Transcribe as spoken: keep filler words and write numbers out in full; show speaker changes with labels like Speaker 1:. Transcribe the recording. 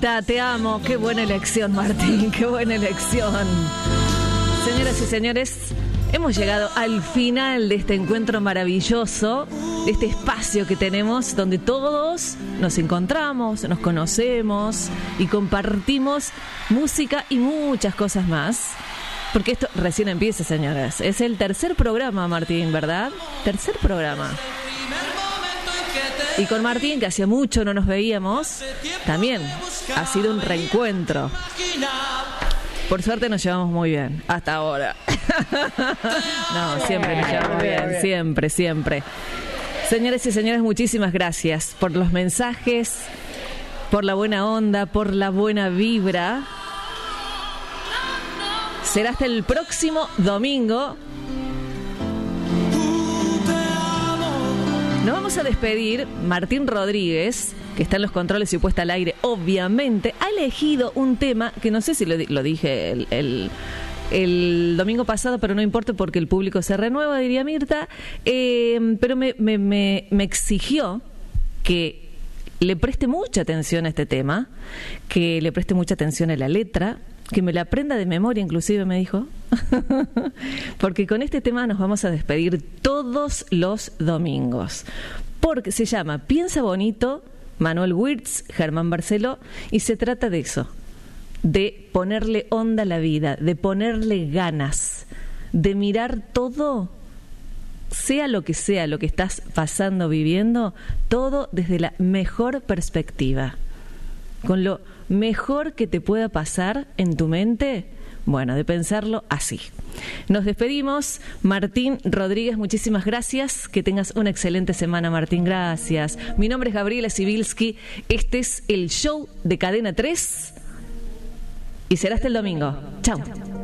Speaker 1: está, te amo. Qué buena elección, Martín, qué buena elección. Señoras y señores, hemos llegado al final de este encuentro maravilloso, de este espacio que tenemos donde todos nos encontramos, nos conocemos y compartimos música y muchas cosas más. Porque esto recién empieza, señoras. Es el tercer programa, Martín, ¿verdad? Tercer programa. Y con Martín, que hacía mucho no nos veíamos, también ha sido un reencuentro. Por suerte nos llevamos muy bien, hasta ahora. No, siempre nos llevamos bien, siempre, siempre. Señores y señores, muchísimas gracias por los mensajes, por la buena onda, por la buena vibra. Será hasta el próximo domingo. Nos vamos a despedir. Martín Rodríguez, que está en los controles y puesta al aire, obviamente, ha elegido un tema que no sé si lo, lo dije el, el, el domingo pasado, pero no importa porque el público se renueva, diría Mirta. Eh, pero me, me, me, me exigió que le preste mucha atención a este tema, que le preste mucha atención a la letra, que me la aprenda de memoria, inclusive me dijo, porque con este tema nos vamos a despedir todos los domingos, porque se llama Piensa Bonito, Manuel Wirtz, Germán Barceló, y se trata de eso, de ponerle onda a la vida, de ponerle ganas, de mirar todo, sea lo que sea lo que estás pasando, viviendo, todo desde la mejor perspectiva, con lo mejor que te pueda pasar en tu mente, bueno, de pensarlo así. Nos despedimos. Martín Rodríguez, muchísimas gracias. Que tengas una excelente semana, Martín. Gracias. Mi nombre es Gabriela Sibilski. Este es el show de Cadena tres y será hasta el domingo. Chao.